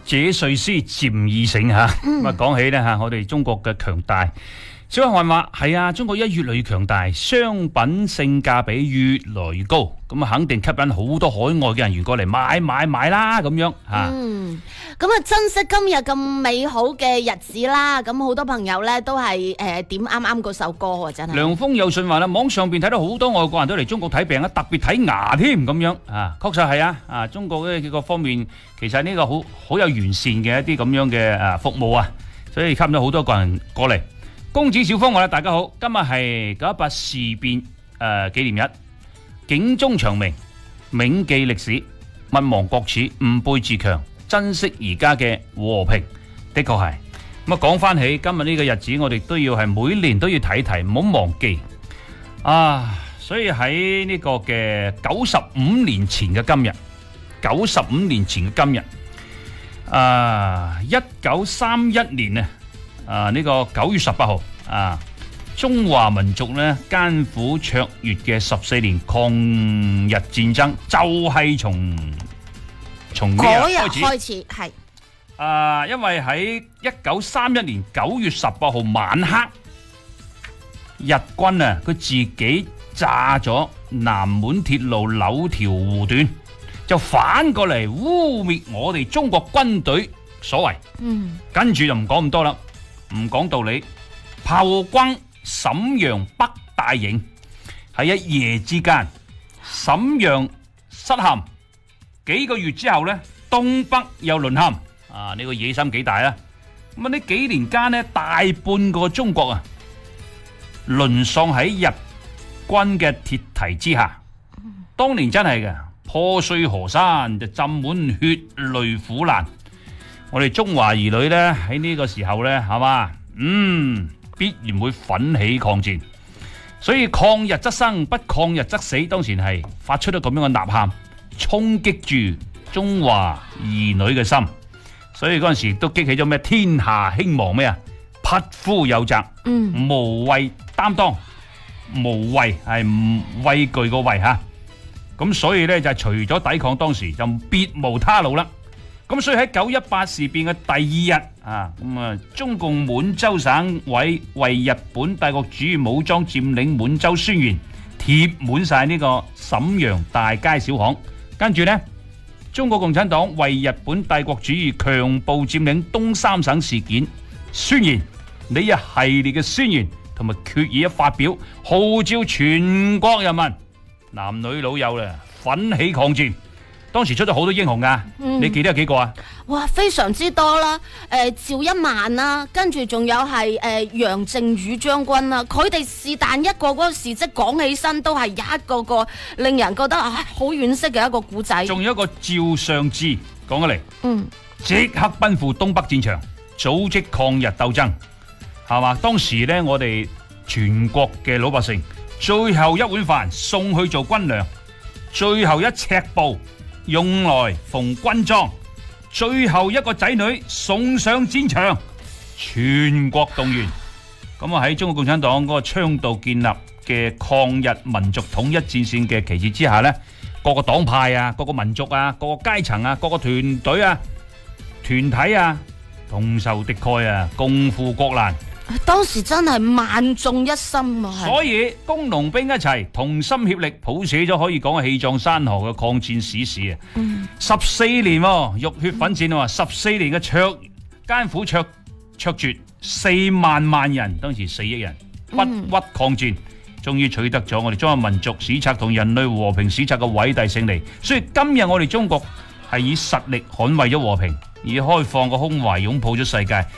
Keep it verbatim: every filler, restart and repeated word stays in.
這歲詩漸已醒吓，咁啊講起呢，吓，我哋中國嘅強大，小漢話係啊，中國一越嚟越強大，商品性價比越來越高，咁啊肯定吸引好多海外嘅人員過嚟買買買啦，咁樣吓。 嗯，咁啊珍惜今日咁美好嘅日子啦，咁好多朋友呢都係誒點啱啱嗰首歌喎，真係。 涼風有信話啦，網上邊睇到好多外國人都嚟中國睇病啊，特別睇牙添咁樣啊，確實係啊，啊中國呢幾個方面其實呢個好好有完善嘅一啲咁樣嘅誒服務啊，所以吸引到好多個人過嚟。公子小方話啦，大家好，今日係九一八事變誒紀念日，警鐘長鳴，銘記歷史，勿忘國恥，吾輩自強，珍惜而家嘅和平。的確係咁啊！講翻起今日呢個日子，我哋都要係每年都要睇睇，唔好忘記啊！所以喺呢個嘅九十五年前嘅今日，九十五年前嘅今日，啊，一九三一年啊！啊！呢個九月十八號啊，中華民族呢艱苦卓越嘅十四年抗日戰爭就係從從呢日開始。 開始係啊，因為喺一九三一年九月十八號晚黑，日軍啊佢自己炸咗南滿鐵路柳條湖段，就反過嚟污蔑我哋中國軍隊所為。嗯，跟住就唔講咁多啦。唔講道理，炮轟瀋陽北大營，喺一夜之間，瀋陽失陷。幾個月之後呢，東北又淪陷。啊，呢、這個野心幾大啊！咁啊，呢幾年間呢，大半個中國啊，淪喪喺日軍嘅鐵蹄之下。當年真係嘅破碎河山，就浸滿血淚苦難。我哋中華兒女呢，喺呢個時候呢，係嘛，嗯，必然會奮起抗戰。所以抗日則生，不抗日則死。當時係發出咗咁樣嘅吶喊，衝擊住中華兒女嘅心。所以嗰陣時都激起咗咩天下興亡咩啊，匹夫有責，嗯，無畏擔當，無畏係唔畏懼個畏吓。咁所以呢，就除咗抵抗，當時就別無他路啦。咁所以喺九一八事變嘅第二日啊，咁啊，中共滿洲省委為日本帝國主義武裝佔領滿洲宣言貼滿晒呢個瀋陽大街小巷，跟住呢，中國共產黨為日本帝國主義強暴佔領東三省事件宣言呢一系列嘅宣言同埋決議一發表，號召全國人民男女老幼咧奮起抗戰。當時出咗好多英雄噶，嗯、你記得有幾個啊？ 哇，非常之多啦！誒、呃，趙一萬啦，跟住仲有係誒楊靖宇將軍啦，佢哋是但一個嗰個事蹟講起身都係一個個令人覺得啊好惋惜嘅一個古仔。 仲有一個趙尚志講咗嚟，嗯，即刻奔赴東北戰場，組織抗日鬥爭，係嘛？當時呢，我哋全國嘅老百姓最後一碗飯送去做軍糧，最後一尺布用來縫軍裝，最後一個仔女送上戰場，全國動員。咁啊喺中國共產黨嗰個倡導建立嘅抗日民族統一戰線嘅旗幟之下呢，各個黨派啊、各個民族啊、各個階層啊、各個團隊啊、團體啊，同仇敵愾啊，共赴國難。 當時真係萬眾一心啊！ 所以工農兵一齊同心協力，譜寫咗可以講係氣壯山河嘅抗戰史事啊！嗯、十四年、哦、浴血奮戰啊！十四年嘅卓艱苦卓卓絕，四萬萬人當時四億人不屈抗戰，終於取得咗我哋中華民族史冊同人類和平史冊嘅偉大勝利。所以今日我哋中國係以實力捍衛咗和平，以開放嘅胸懷擁抱咗世界。